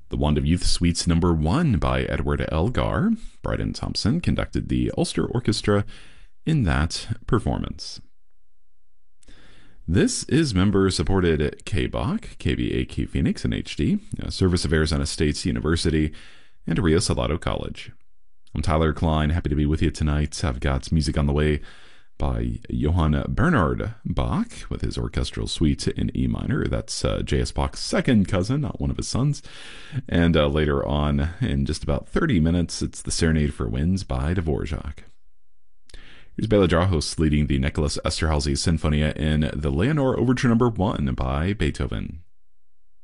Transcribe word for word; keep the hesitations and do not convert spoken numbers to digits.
The Wand of Youth Suites Number One by Edward Elgar. Bryden Thompson conducted the Ulster Orchestra in that performance. This is member-supported K B O C, K B A Q Phoenix in H D, service of Arizona State University, and Rio Salado College. I'm Tyler Klein, happy to be with you tonight. I've got music on the way by Johann Bernhard Bach with his orchestral suite in E minor. That's uh, J S. Bach's second cousin, not one of his sons. And uh, later on, in just about thirty minutes, it's the Serenade for Winds by Dvorak. Here's Bela Drahos leading the Nicholas Esterhazy Sinfonia in the Leonore Overture Number One by Beethoven.